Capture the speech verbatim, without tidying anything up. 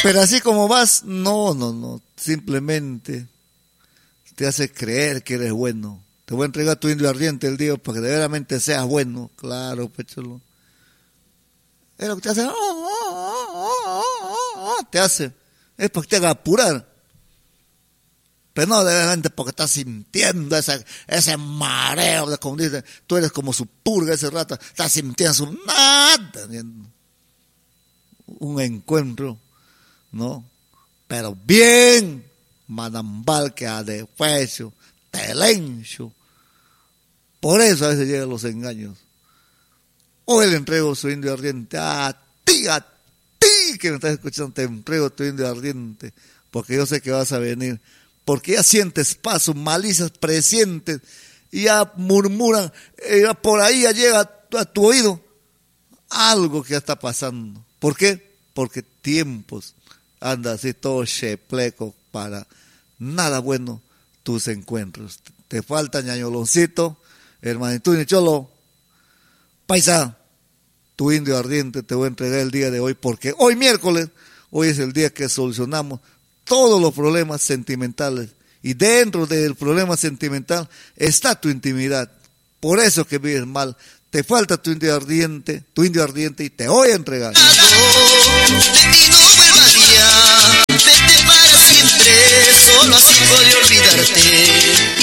Pero así como vas, no, no, no, simplemente te hace creer que eres bueno. Te voy a entregar tu indio ardiente el día para que verdaderamente seas bueno. Claro, pecholo. Es lo que te hace, oh, oh, oh, oh, oh, te hace. Es para que te haga apurar. Pero no de repente porque estás sintiendo ese, ese mareo, de, como dice, tú eres como su purga ese rato, estás sintiendo su nada. Un encuentro, ¿no? Pero bien, manambal que a de fecho, telencho. Por eso a veces llegan los engaños. Hoy le entrego su indio ardiente a ti, a ti que me estás escuchando, te entrego tu indio ardiente, porque yo sé que vas a venir, porque ya sientes pasos, malicias presientes, y ya murmuran, eh, por ahí ya llega a, a tu oído algo que ya está pasando. ¿Por qué? Porque tiempos anda así todo chepleco para nada bueno tus encuentros. Te falta ñañoloncito, hermanito y cholo, paisa, tu indio ardiente te voy a entregar el día de hoy, porque hoy miércoles, hoy es el día que solucionamos todos los problemas sentimentales, y dentro del problema sentimental está tu intimidad. Por eso que vives mal, te falta tu indio ardiente, tu indio ardiente, y te voy a entregar. De ti no vuelvas ya, vete para siempre, solo así podré olvidarte.